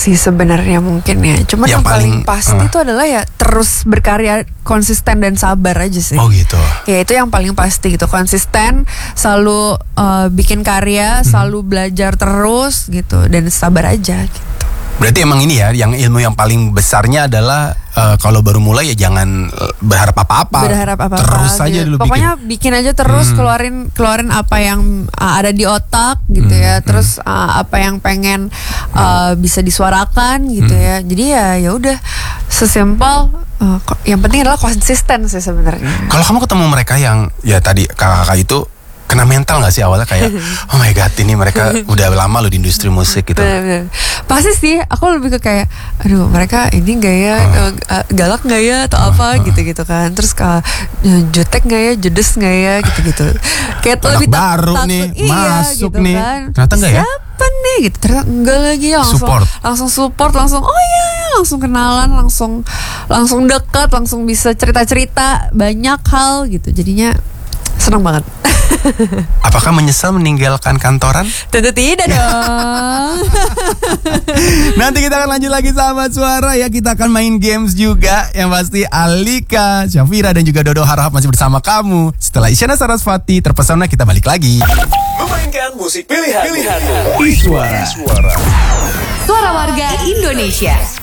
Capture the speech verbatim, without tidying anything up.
sih sebenarnya mungkin ya. Cuman yang, yang paling, paling pasti uh. itu adalah ya terus berkarya, konsisten dan sabar aja sih. Oh gitu. Ya itu yang paling pasti gitu, konsisten, selalu uh, bikin karya, hmm. selalu belajar terus gitu, dan sabar aja gitu. Berarti emang ini ya, yang ilmu yang paling besarnya adalah uh, kalau baru mulai ya jangan berharap apa-apa. Berharap apa-apa. Terus gitu. aja dulu Pokoknya bikin. bikin aja terus, hmm. keluarin keluarin apa yang uh, ada di otak gitu hmm. ya. Terus uh, apa yang pengen uh, bisa disuarakan gitu hmm. ya. Jadi ya ya udah sesimpel. Uh, yang penting adalah konsisten sih sebenarnya. Kalau kamu ketemu mereka yang ya tadi kakak-kakak itu, kena mental gak sih awalnya kayak oh my god ini mereka udah lama loh di industri musik gitu? Bener-bener. Pasti sih aku lebih ke kayak aduh mereka ini gak ya uh. uh, galak gak ya atau apa uh. gitu-gitu kan. Terus uh, jutek gak ya, judes gak ya gitu-gitu. Kayak anak lebih baru takut, nih iya, masuk gitu nih kan. ternyata gak ya? Siapa nih gitu, ternyata enggak lagi ya, langsung support. langsung support langsung oh iya langsung kenalan, langsung langsung dekat, langsung bisa cerita-cerita banyak hal gitu. Jadinya senang banget. Apakah menyesal meninggalkan kantoran? Tentu tidak dong. Nanti kita akan lanjut lagi sahabat suara ya. Kita akan main games juga. Yang pasti Alika, Syafira dan juga Dodo harap masih bersama kamu. Setelah Isyana Sarasvati terpesona, kita balik lagi memainkan musik pilihan. Pilihan Suara. Suara Suara warga Indonesia.